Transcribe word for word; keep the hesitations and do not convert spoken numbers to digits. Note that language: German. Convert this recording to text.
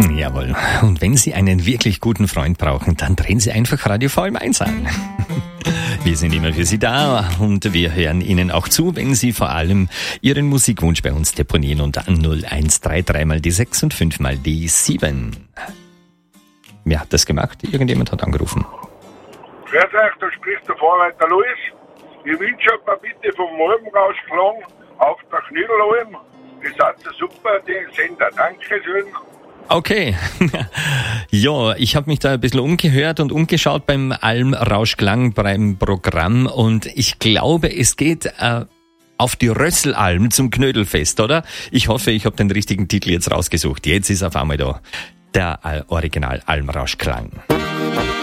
Jawohl. Und wenn Sie einen wirklich guten Freund brauchen, dann drehen Sie einfach Radio V M eins an. Wir sind immer für Sie da und wir hören Ihnen auch zu, wenn Sie vor allem Ihren Musikwunsch bei uns deponieren unter null eins drei drei mal die sechs und fünf mal die sieben. Wer hat das gemacht? Irgendjemand hat angerufen. Grüß euch, da spricht der Vorreiter Luis. Ich wünsche mir bitte vom Alpenrauschklang auf der Knüdelalm. Das hat so super, den Sender. Dankeschön. Okay. Ja, ich habe mich da ein bisschen umgehört und umgeschaut beim Almrauschklang beim Programm und ich glaube, es geht äh, auf die Rösselalm zum Knödelfest, oder? Ich hoffe, ich habe den richtigen Titel jetzt rausgesucht. Jetzt ist auf einmal da der Original Almrauschklang.